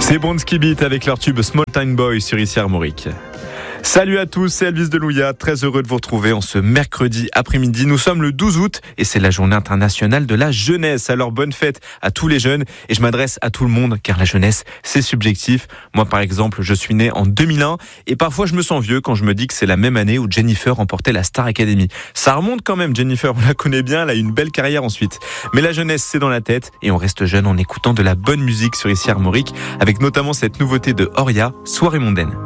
C'est Bronski Beat avec leur tube Small Time Boy sur ici Armorique. Salut à tous, c'est Elvis Delouia, très heureux de vous retrouver en ce mercredi après-midi. Nous sommes le 12 août et c'est la journée internationale de la jeunesse. Alors bonne fête à tous les jeunes et je m'adresse à tout le monde car la jeunesse c'est subjectif. Moi par exemple, je suis né en 2001 et parfois je me sens vieux quand je me dis que c'est la même année où Jennifer remportait la Star Academy. Ça remonte quand même, Jennifer, on la connaît bien, elle a eu une belle carrière ensuite. Mais la jeunesse c'est dans la tête et on reste jeune en écoutant de la bonne musique sur ici Armorique avec notamment cette nouveauté de Oria, Soirée mondaine.